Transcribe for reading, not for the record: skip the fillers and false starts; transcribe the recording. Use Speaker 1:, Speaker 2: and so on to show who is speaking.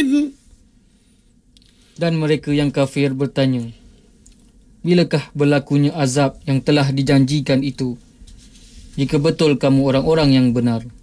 Speaker 1: Dan mereka yang kafir bertanya, bilakah berlakunya azab yang telah dijanjikan itu? Jika betul kamu orang-orang yang benar.